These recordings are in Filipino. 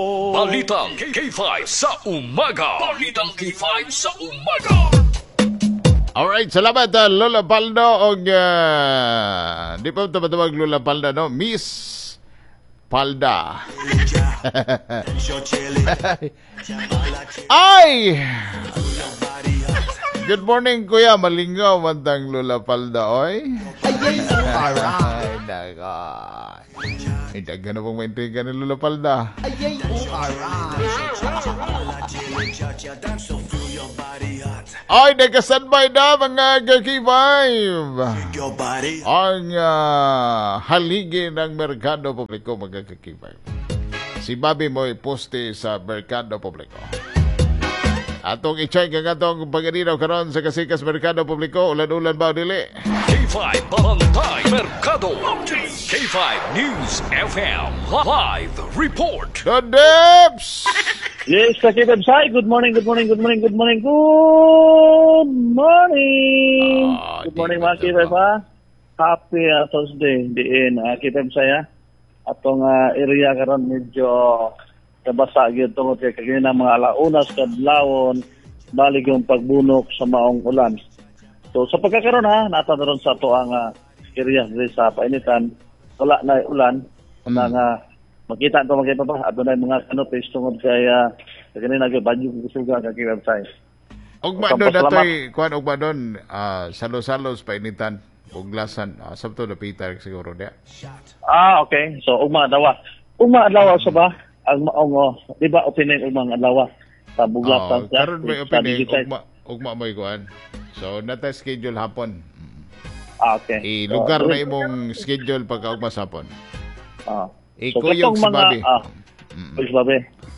Balitang K5 sa umaga. Balitang K5 sa umaga. Alright, salamat Lola Paldo og di pa tabag Lola Palda no, Miss Palda. Ay! Good morning kuya, malingaw mantang Lola Palda oy. Ay, nako. Ay, daga na pong maintriga ni Lola Palda. Ay, nagkasanbay na mga K5. Ang haligi ng Merkado Publiko mga K5. Si Bobby Moy poste sa Merkado Publiko. Atong i-check ang atong paganinaw karon sa kasikas Merkado Publiko. Ulan-ulan ba o dili? K5 Barangay Merkado. K5 News FM Live Report. The Dips! Yes, Kakibab Sai. Good morning. Good morning mga Kakibab ha. Happy Thursday. Diin, Kakibab Sai ha. Atong area karon medyo kabasa gyud tungod kay kagina mga alaunas kadlawon balig yung pagbunok sa maong ulan. So sa pagkakaroon ha, nata na ron sa ato ang area sa painitan, wala na ulan nga makita pa adunay mga kanotis tungod kay kagina nagyabadyo gusuga kay website. Ugma do datoy kuan ugma don salo-salos painitan uglasan sabto na Peter siguro dia. Okay. So ugma adlaw sa ba ang maong di ba opening umang adlaw sa buglasan karon may opening ugma may kuan. So nata schedule hapon. Okay. Lugar na imong schedule pagka ugma hapon. Ikuyog si Bobby. Bobby.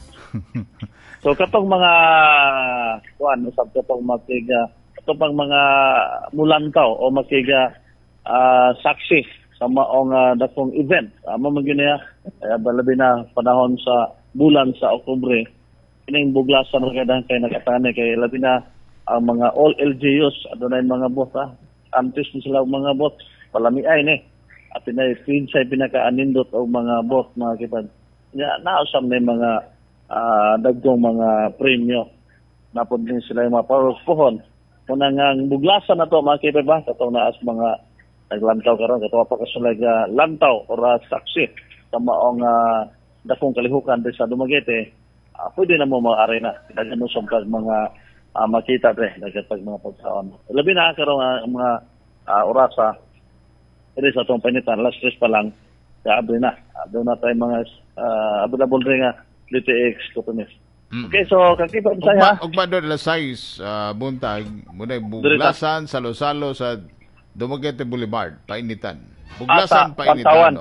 So katong mga kuan usab katong makiga katong pang mga mulantaw o makiga saksi sa maong dakong event. Amo man gyud niya balabi na panahon sa bulan sa Oktubre. Kining buglasan kadahan kay nagatani kay labi na ang mga all LGUs adunay mga bot antes ni sila mga bot palamiay ni at pinay pinaka-anindot og mga bot mga kipad nya nausam na mga dagkong mga premyo napod din sila yung mga paupuhon muna nga buglasan na to mga kipad ba katong naas mga naglantaw karon katong pa kasulag lantaw or saksi sa maong dakong kalihukan sa Dumaguete. Pwede na mo maaari na dagan mo sa mga makita dagat mga pagsaon labi na karon mga orasa ito sa itong panitan, last stress pa lang, kaabri na. Doon na tayo mga available rin nga DTX Cotonis. Okay, so kakipag saya. Ugma doon alas 6, buntag, muna buglasan, salo-salo sa Dumaguete Boulevard, painitan. Buglasan, painitan.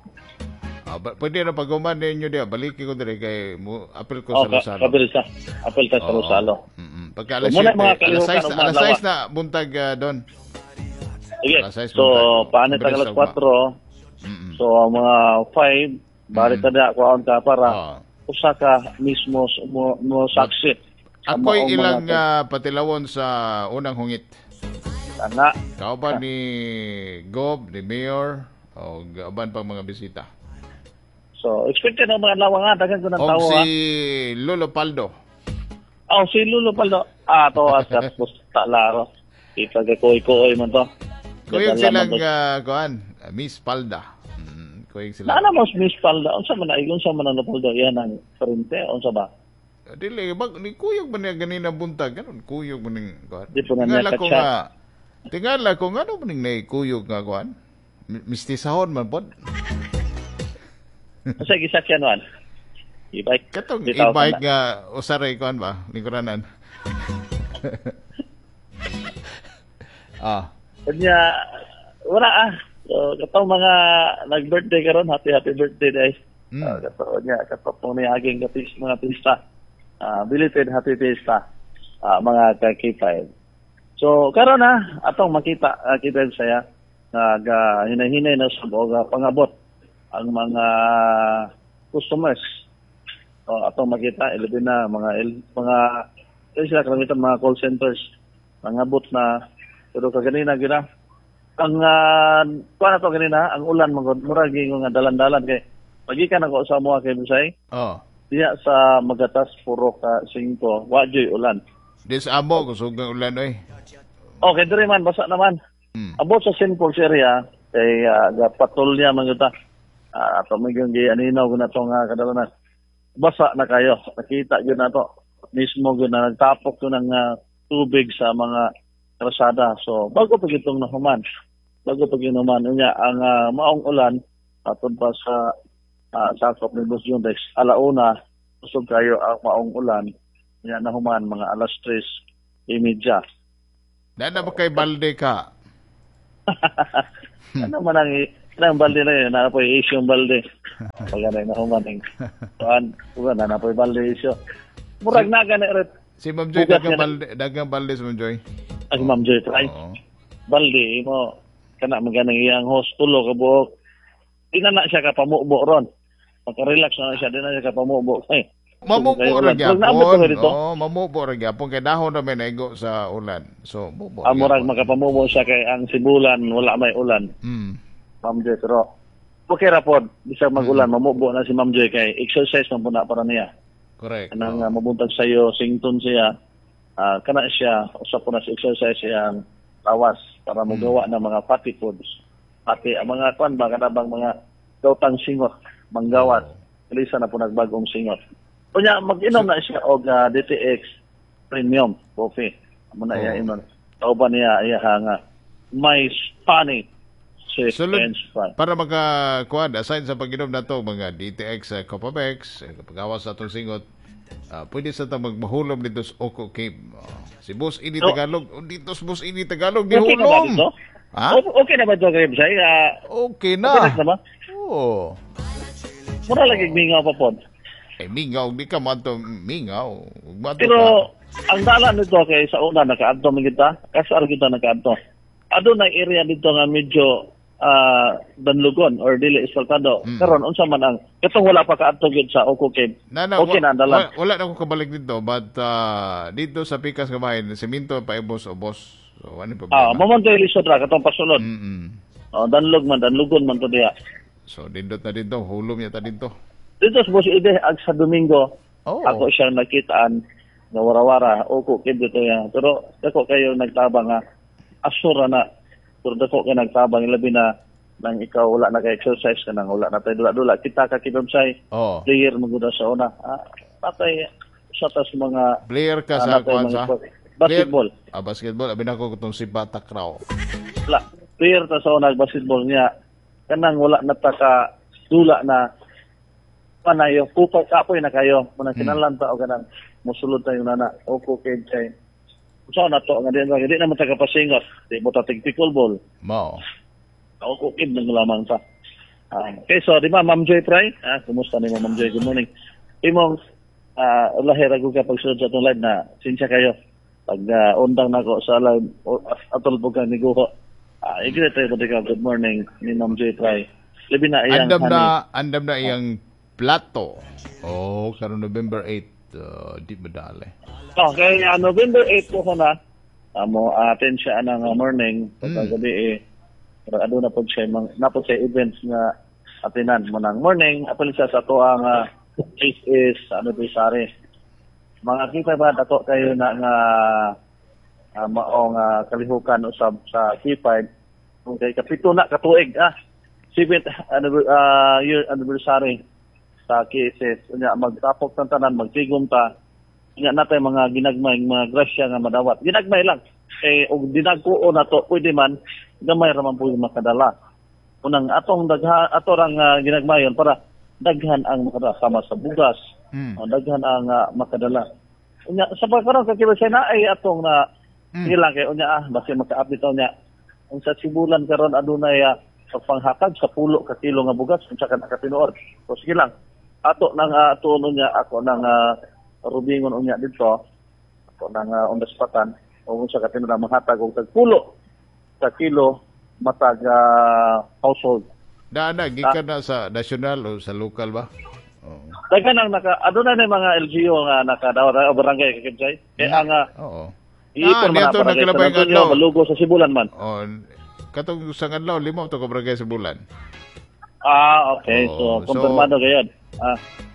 Pwede na pag-uman ninyo diya, balikin ko din kay apel ko salo-salo. Apel ka salo-salo. Pagka alas 6 na buntag doon. Okay. So, paano tayo alas 4? So, mga 5, bari tada ako ka para usa ka mismo mo saksi. Ako'y ilang patilawon sa unang hungit. Tanga. Kao ba ni Gob, ni Mayor, o aban pang mga bisita? So, expected ang mga lawang dagan ko ng tao. O si Lolo Paldo. Si Lolo Paldo. To asat pusta laro. Ipagkoy-koy man to. Kuyog silang kuan, Miss Palda. Kuyog sila. Ano mas Miss Palda? Unsa man ang Palda yan ang frente unsa ba? Dili ni kuyog man niya ganina buntag ganon kuyog man ning kuan. Di po na niya ka. Tingala ko ano man ning naikuyog nga kuan. Mistisahon man pod. Sa gisakyan man. E-bike. Katong e-bike nga usaray kuan ba? Lingkuranan. Kanya, wala So, katong mga nag-birthday karon, happy birthday guys. Katong niya aging mga pista. Belated happy pista. Mga K5. So, karon atong makita kita saya hinahinay na sa pangabot ang mga customers. So, atong makita ilabi na mga sila kalamitan mga call centers pangabot na pero kaganina gina ang kuan ato ganina ang ulan murag nga dalan-dalan kay pagikan ako sa mo kay Bisay. diya sa Magatas puro ka 5 wa joy ulan. Di sa amo, kusog ng ulan, oy. Okay, dire man basa naman. Abot sa St. Paul's area kay patrolya man gyud ta. Ato may gyud aninaw gud natong kadalanan. Basa na kayo. Nakita gyud nato. Mismo gyud na nagtapok to ng tubig sa mga krasada. So bago pa gitong nahuman. Bago pa ginuman unya ang maong ulan atod pa sa sakop ni Boss Jundex. Alauna usog kayo ang maong ulan. Unya nahuman mga alas 3:30. Dana ba kay balde ka? Ano man ang balde na yun? Na po issue yung balde. Pagana na humaning. Kuan na po balde issue. Murag na gani ret. Si Ma'am Joy, dagang balde si Ma'am Joy. Ang Ma'am Joy, try. Balde, mo, kana maganang iyang host, tulo ka buhok. Di na siya kapamubo ron. Magka-relax na siya, di na siya kapamubo. Mamubo rin yapon. Mamubo rin yapon. Kaya dahon namin naigo sa ulan. So, mubo. Murag makapamubo siya kay ang sibulan, wala may ulan. Ma'am Joy, pero okay ra pod, bisag mag-ulan, mamubo na si Ma'am Joy kay exercise man puna para niya. Correct. Kanang mabuntag sayo, sington siya, kana siya, usap po na sa exercise siyang lawas para magawa ng mga fatty foods. Pati ang mga kwan ba, kanabang mga gautang singot, manggawat, ilisa na po nagbagong singot. Kunya, mag-inom na siya og DTX Premium Coffee. Amo na iya inon. Kauban niya iya nga may Spanish sweet and spice. Para makakuan, aside sa pag-inom na to, mga DTX, Copabex, pag-awas sa itong singot, pwede sa itong magmahulom dito sa Oko Cave. Si Boss Ini Tagalog, dito si Boss Ini Tagalog, di okay hulom. Ha? Okay na ba ito, Graham Say? Okay na. Okay na ba? Oo. Mura lagi mingaw pa po. Mingaw, di ka man to mingaw. Pero, ang dalan nito kay sa una, nakaadto man kita, kasar kita nakaadto. Ado na area dito nga medyo danlugon or dili asfaltado. Karon unsa man ang katong wala pa kaadto gyud sa Oko Cave. Okay na dalan. Wala na ako kabalik dito but dito sa Pikas Kabayan, semento pa ubos-ubos. So ano problema? Mamontoy lisod ra katong pasulod. Danlugon man to diha. So dindot na dito, hulom yata dito. Dito sa Boss Ide ag sa Domingo. Ako siyang nakitaan nga warawara Oko Cave dito ya. Pero dako kayo nagtabang nga asura na. Pero dako ka nagtabang labi na nang ikaw wala na ka-exercise ka nang wala na tayo dula-dula. Kita ka kinumsay, player maguna sa una. Patay sa tas mga... Player ka sa kwansa? Basketball. Basketball. Abin ako kung si Batak raw. Wala. Player ta sa una, basketball niya. Kanang wala na ta ka dula na panayo. Kupay kapoy na kayo. Muna kinalan ta o kanang musulod tayo na Oko Cave kay. So na to nga di naman ta kapasingot. Di mo ta tig-pickle ball. Mao. Oko Cave nang lamang ta. Okay, so di ba Ma'am Joy Pry? Kumusta ni Ma'am Joy? Good morning. Imong lahira ko kapag sunod sa itong live na sinsya kayo. Pag undang na ko sa live atol po ka ni Guho. Igre tayo po ka. Good morning ni Ma'am Joy Pry. Labi na iyang andam na iyang plato. Karon November 8 di madali. Okay, November 8 po na. Mo attend siya ng morning paggabi pero ado na po siya napod siya events nga atinan mo ng morning apil siya sa to ang case is Sari. Mga kita ba dato kayo na nga maong kalihukan usab sa K5 kung kay kapito na katuig 7th year anniversary sa cases unya magtapok ng tanan magtigom ta nga natay mga ginagmay mga grasya nga madawat ginagmay lang og dinagkuo na to pwede man gamay ra man pud makadala unang atong atorang ginagmayon para daghan ang makasama sa bugas daghan ang makadala unya sa pagkaron sa kibasay na ay atong na ilang kay unya basi maka-update unya ang sa sibulan karon adunay pagpanghatag sa 10 ka kilo nga bugas unsa ka nakatinuod so sige lang ato nang tuon niya ako nang rubingon unya dito ako nang undespatan o unsa ka tinuod manghatag og tag 10 ka kilo matag household gikan na sa national o sa local ba? Daghan ang aduna na mga LGU nga nakadawat o barangay kakibsay ang iipon man na barangay malugo sa sibulan man katong sa adlaw 5 to ka barangay sa bulan. Okay. So, kumpirmado gayud.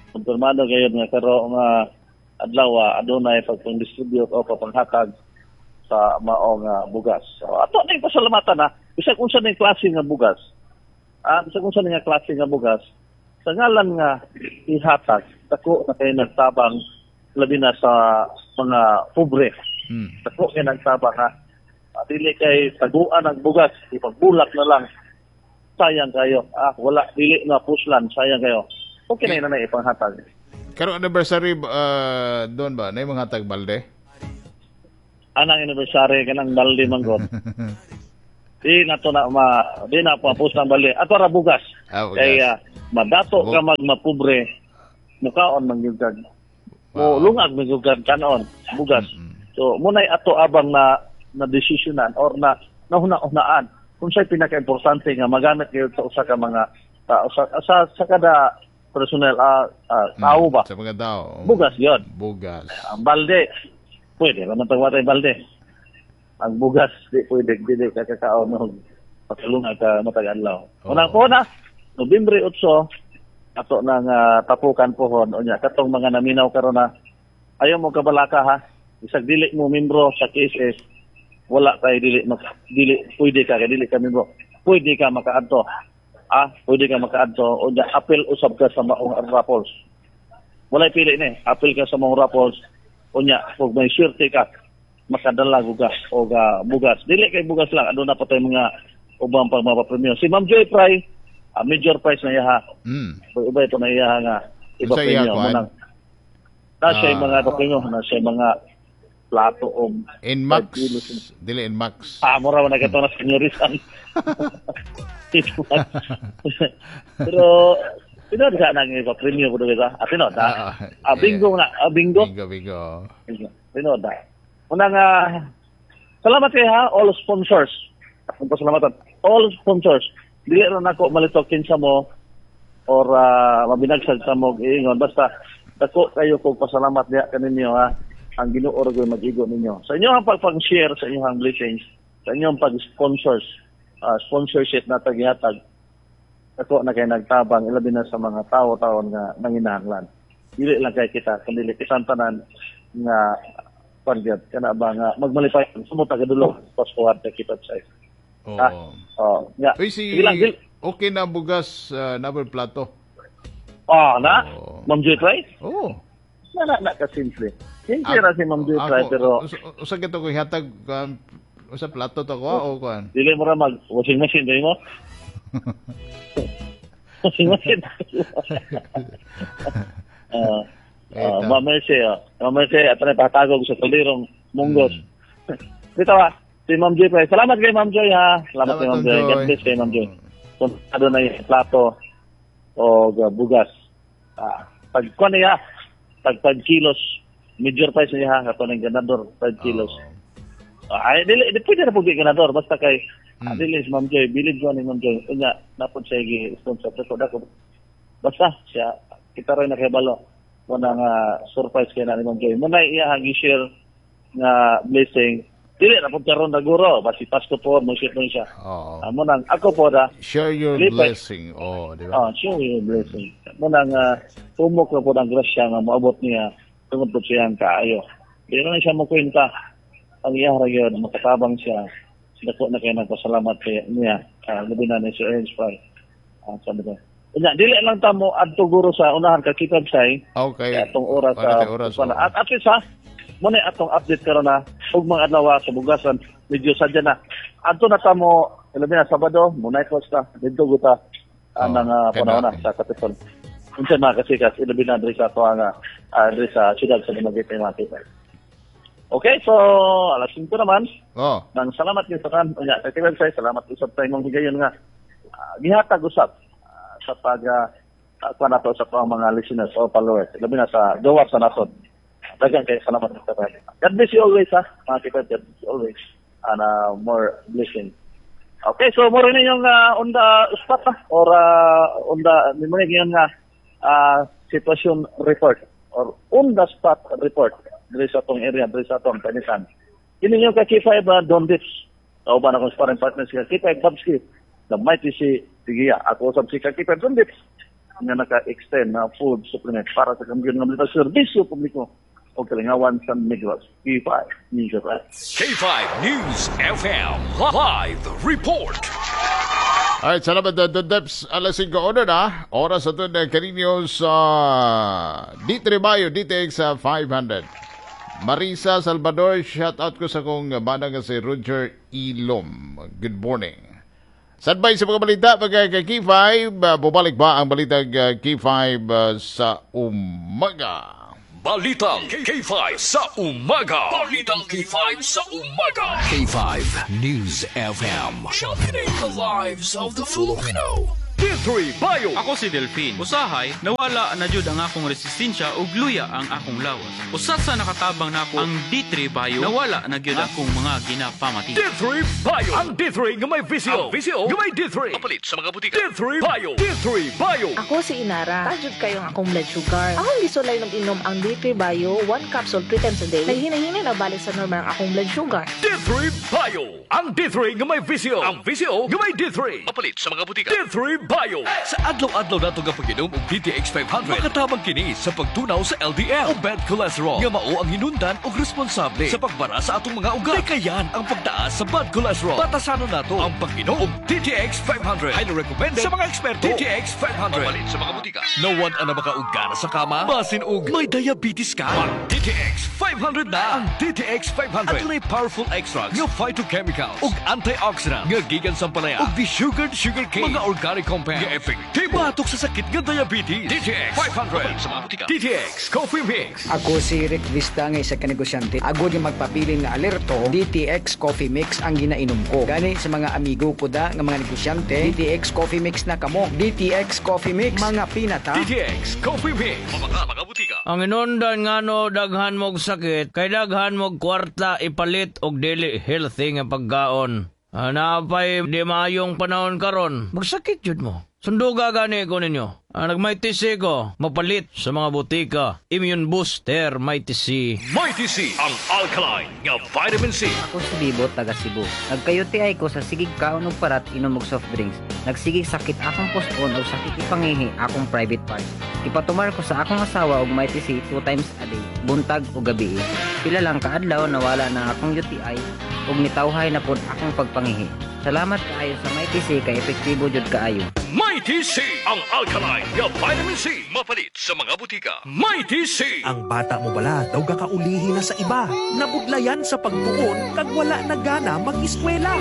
Kumpirmado kayo nga karon nga adlaw adunay pagpang-distribute o papanghatag sa maong bugas. So, ato na yung pasalamatan bisag unsa na yung klase nga bugas. Bisag unsa na yung klase nga bugas, sa ngalan nga ihatag, dako na kayo nagtabang labi na sa mga pobre. Dako kayo nagtabang dili kay taguan ang bugas, ipagbulak na lang. Sayang kayo. Wala, dili nga puslan, sayang kayo. Okay na ipanghatag. Karong anniversary doon ba? Na yung mga hatag balde? Anang anniversary kanang balde manggon. Di na po puslan balde. Ato ra bugas. Bugas. Kay madato ka magmapobre, mukaon mangyugad. O lungag mangyugad kanon, bugas. So munay ato abang na desisyonan or na nahuna-unaan kung sa'y pinaka-importante nga magamit kayo sa usa ka mga sa kada personal tao ba? Sa mga tao. Bugas yun. Bugas. Ang balde, pwede. Naman tagwatay balde. Ang bugas, di pwede. Di kakakaon ng pasalungan ka mataganlaw. Unang po Nobyembre 8, ato nang tapukan pohon. O niya, katong mga naminaw karon na ayaw mo kabalaka Isag dili mo membro sa KSS, wala tayo dili pwede ka membro. Pwede ka makaadto. Pwede ka makaadto o apel usab ka sa maong Rapols. Wala pili ni, apel ka sa maong Rapols. Unya, kung may swerte ka, makadala ka o bugas. Dili kay bugas lang, ano na pa tayo mga ubang pagmapapremyo. Si Ma'am Joy Pry, major prize na iyaha. Iba ito na iyaha nga, iba premyo. Na siya yung mga premyo, na siya yung mga plato o in max, dili in max. Mura na ito na senyorisan. Pero pinod ka nang ipa-premium ko dito. Pinod bingo na. Bingo. Pinod Unang salamat kayo all sponsors. Ang pasalamatan. All sponsors. Dili rin ako malitok kinsa mo or mabinagsag sa mo ingon. Basta dako kayo kong pasalamat niya kaninyo ang Ginoo ko mag-igo ninyo. Sa inyong pag-share sa inyong blessings, sa inyong pag-sponsors, sponsorship na taghatag, ako na kayo nagtabang, ilabi na sa mga tao-taon nga nanginahanglan. Dili lang kay kita, kundi kitang tanan nga pagdiat, kana ba nga magmalipay, sumuta ka dulo, paskuhan ka kita sa isa. Uy, okay na bugas, nabar plato. Ma'am Joy Pry? Na ka-simple. Simple ra si Ma'am Joy Pry, pero usa ka to ko hatag usa plato to ko o kuan. Dili mo ra mag washing machine dili mo. Washing machine. Mamese atray patagog sa tulirong munggos. Dito si Ma'am Joy Pry. Salamat kay Ma'am Joy Salamat kay Ma'am Joy. God bless kay Ma'am Joy. Kung ano na yung plato o bugas. Pag niya, pag 5 kilos, major price niya kato ng ganador, 5 kilos. Dili pwede na po ganador, basta kay dili si Ma'am Joy, bilib ko ni Ma'am Joy. Unya, napod siya i-sponsor ko dako. Basta siya, kita rin na kay Balo. Muna nga surprise kay na ni Ma'am Joy. Muna iya share nga blessing. Dili na po karon na guro, basi Pasko po mo share siya. Muna ako po share your blessing. Di ba? Share your blessing. Muna nga umok na po ng grasya nga maabot niya tungod po siyang kaayo. Di na siya makwenta ang iyahara yun, makatabang siya. Dako na kayo nagpasalamat niya. Labi na ni Sir Ernst Pry. Sabi ko. Dili lang tamo adto guro sa unahan ka kitag say. Okay. Atong oras at least muna atong update karon na ug mga adlaw sa bugasan medyo sadya na. Adto na tamo labi na Sabado, muna ta dito guta nang panahon sa Kapitol. Unsa na kasi ilabi na diri sa tuanga diri sa siyudad sa Dumaguete Market. Okay, so alas 5 naman. Nang salamat gyud sa kan. Unya, salamat usab tay mong higayon nga gihatag usab sa pag kuan nato sa mga listeners o followers. Labi na sa gawa sa nasod. Daghang kay salamat sa tanan. God bless you always mga kipad, God bless you always. And more blessing. Okay, so more rin yung on the spot or on the muna yung situation report or on the spot report diri sa tong area, diri sa tong Panisan. Kini yung K5 Don Dips. O ba na kong sparring partners ka K5 Babski. The mighty si Tigia. Ako usab si K5 Don Dips. nga naka-extend na food supplement para sa kampiyon ng mga serbisyo publiko o kalingawan sa Negros. K5 News FM. K5 News FM Live Report. Alright, salamat na Deps. Alas 5 na. Oras ito na kaninyo sa D3 Bayo, DTX 500. Marisa Salvador, shout out ko sa kong manang si Roger Ilom. Good morning. Sadbay sa mga balita, mga K5, bubalik ba ang balitang K5 sa umaga? Balitang K5 sa umaga. Balitang K5 sa umaga. K5 News FM. Championing the lives of the Filipino. D3 Bayo. Ako si Delphine. Usahay, nawala na jud ang akong resistensya ug luya ang akong lawas. Usat sa nakatabang nako ang D3 Bayo, nawala na gyud akong mga ginapamati. D3 Bayo. Ang D3 nga may visyo. Ang visyo nga may D3. Mapalit sa mga butika. D3 Bayo. D3 Bayo. Ako si Inara. Tajud kayo ang akong blood sugar. Akong gisulay ng inom ang D3 Bayo, 1 capsule 3 times a day. Naghinay-hinay na balik sa normal ang akong blood sugar. D3 Bayo. Ang D3 nga may visyo. Ang visyo nga may D3. Mapalit sa mga butika. D3 Bayo. Sa adlaw-adlaw nato nga pag-inom og DTX 500, makatabang kini sa pagtunaw sa LDL o bad cholesterol. Nga mao ang hinundan og responsable sa pagbara sa atong mga ugat. Kayan ang pagtaas sa bad cholesterol. Batasanon nato ang pag-inom og DTX 500. Highly recommended sa mga eksperto. DTX 500. Mapalit sa mga butika. Nawan ang makaugana sa kama, basin og may diabetes ka. Ang DTX 500 na. Ang DTX 500. At may powerful extracts nga phytochemical ug antioxidant nga gikan sa palaya ug desugared sugarcane. Mga organic compounds nga epektibo batok sa sakit nga diabetes. DTX 500 sa mga butika. DTX Coffee Mix. Ako si Rick Vista nga isa ka negosyante. Agod yung magpapili nga alerto, DTX Coffee Mix ang ginainom ko. Gani sa mga amigo ko da nga mga negosyante, DTX Coffee Mix na kamo. DTX Coffee Mix, mga pinata. DTX Coffee Mix. Mga butika. Ang inundan nga no daghan mog sakit, kay daghan mog kwarta ipalit og dili healthy nga pagkaon. Napay di maayong panahon karon. Magsakit jud mo. Sunduga gani ko ninyo. Nagmighty C ko, mapalit sa mga butika. Immune Booster, Mighty C. Mighty C, ang alkaline nga vitamin C. Ako si Bibo, taga Cebu. Nagkayuti ko sa sigig kaon og parat inom og soft drinks. Nagsigig sakit akong post-on o sakit ipangihi akong private parts. Ipatumar ko sa akong asawa og Mighty C 2 times a day, buntag o gabi. Pila lang kaadlaw nawala na akong UTI ug nitawhay na pod akong pagpangihi. Salamat kaayo sa Mighty C kay epektibo jud kaayo. Mighty C, ang alkaline nga vitamin C. Mapalit sa mga butika. Mighty C. Ang bata mo bala daw kakaulihi na sa iba. Nabudlayan sa pagtuon kag wala na gana mag-eskwela.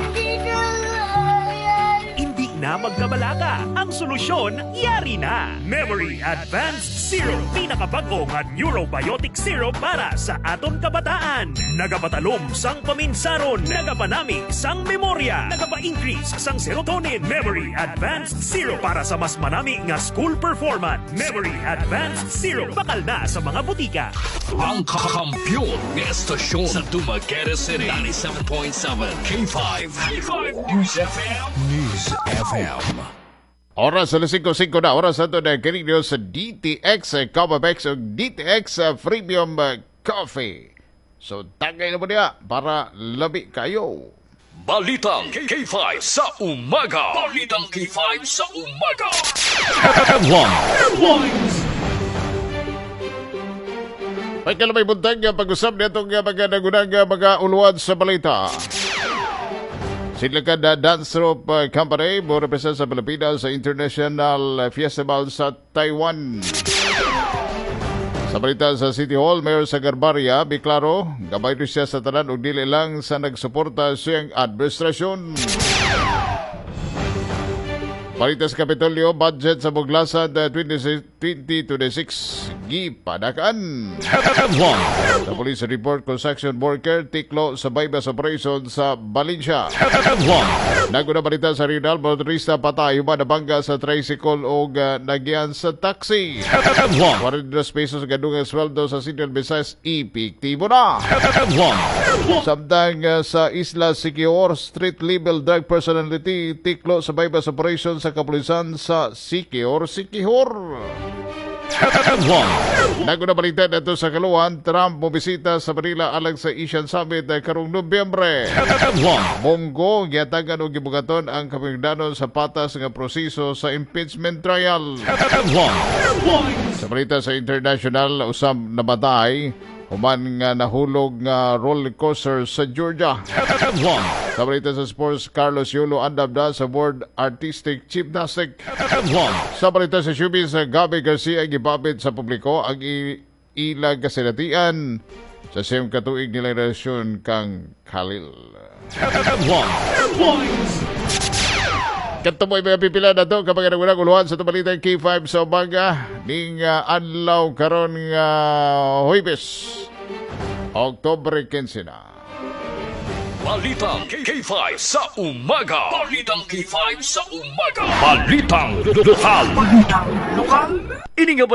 Hindi na magkabalaga. Ang solusyon, yari na. Memory Advanced Syrup. Pinakabago nga neurobiotic syrup para sa aton kabataan. Nagapatalom sang paminsaron. Nagapanami sang memorya. Nagapa-increase sang serotonin. Memory Advanced Syrup para sa mas manami nga school performance. Memory Advanced Syrup. Bakal na sa mga butika. Ang kakampiyon ng estasyon sa Dumaguete City. 97.7 K5. K5 News FM. News FM. Oras sa 5:05 na. Oras ito na kaninyo sa DTX Comabex o DTX Premium Coffee. So, tagay na mo niya para labi kayo. Balitang K5 sa umaga. Balitang K5 sa umaga. Headlines. May kalamay buntag pag-usap nitong mga nagunang mga uluan sa balita. Sila ka Dance Troupe Company mo represent sa Pilipinas sa International Festival sa Taiwan. Sa balita sa City Hall, Mayor Sagarbarria, biklaro, gabay siya sa tanan o dili lang sa nagsuporta siyang administrasyon. Balita sa Kapitolyo, budget sa Buglasan 2026 gipadakan. Sa Police Report, construction worker tiklo sa bypass operation sa Valencia. Naguna balita sa Rinal, motorista patay human nabangga sa tricycle o nagyan sa taxi. 42 pesos gadungang sweldo sa Central Visayas epektibo na. Samtang sa Isla Siquijor, street level drug personality tiklo sa bypass operation sa kapulisan sa Siquijor. Naguna balitan nato sa kaluan, Trump mobisita sa Manila alang sa Asian Summit karong Nobyembre. Monggo gyatagan og gibugaton ang kapingdanon sa patas nga proseso sa impeachment trial. Sa balita sa international, usab namatay human nga nahulog nga roller coaster sa Georgia. Sa balita sa sports, Carlos Yulo andam na sa World Artistic Gymnastic. Sa balita sa showbiz, Gabby Garcia gibabit sa publiko ang ilag kasinatian sa siyang katuig nilang relasyon kang Khalil. Kanto mo mga pipila na ito kapag nagwalang uluhan sa tumalita K5 sa umaga ning adlaw karon nga Huwebes, Oktubre 15 na. Balitang K5 sa umaga. Balitang K5 sa umaga. Balitang lokal. Ini nga